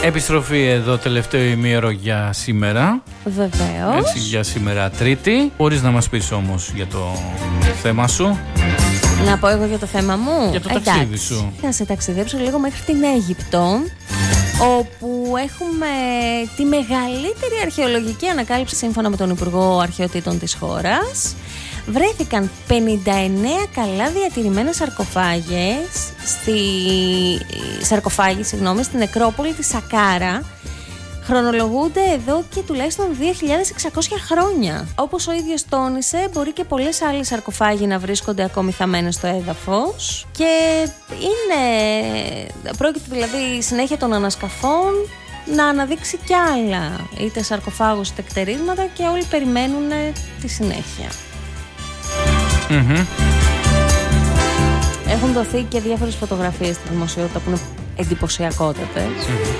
Επιστροφή εδώ, τελευταίο ημίωρο για σήμερα. Βεβαίως. Έτσι, για σήμερα Τρίτη. Μπορείς να μας πεις όμως για το θέμα σου. Να πω εγώ για το θέμα μου. Για το ταξίδι σου. Θα σε ταξιδέψω λίγο μέχρι την Αίγυπτο, όπου έχουμε τη μεγαλύτερη αρχαιολογική ανακάλυψη σύμφωνα με τον Υπουργό Αρχαιοτήτων της χώρας. Βρέθηκαν 59 καλά διατηρημένες σαρκοφάγοι στην νεκρόπολη της Σακάρα. Χρονολογούνται εδώ και τουλάχιστον 2.600 χρόνια. Όπως ο ίδιος τόνισε, μπορεί και πολλές άλλες σαρκοφάγοι να βρίσκονται ακόμη θαμμένες στο έδαφος και πρόκειται δηλαδή η συνέχεια των ανασκαφών να αναδείξει κι άλλα, είτε σαρκοφάγους είτε κτερίσματα, και όλοι περιμένουν τη συνέχεια. Έχουν δοθεί και διάφορες φωτογραφίες στη δημοσιότητα που είναι εντυπωσιακότατες.